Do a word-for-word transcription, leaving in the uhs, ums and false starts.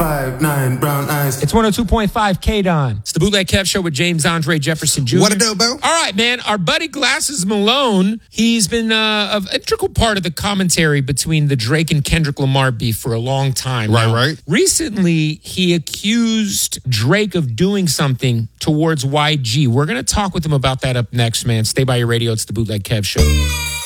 five nine, brown eyes. It's one oh two point five K-Don. It's the Bootleg Kev Show with James Andre Jefferson Junior What a dope, bro. All right, man. Our buddy Glasses Malone, he's been uh, an integral part of the commentary between the Drake and Kendrick Lamar beef for a long time. Right, now. right. Recently, he accused Drake of doing something towards Y G. We're going to talk with him about that up next, man. Stay by your radio. It's the Bootleg Kev Show.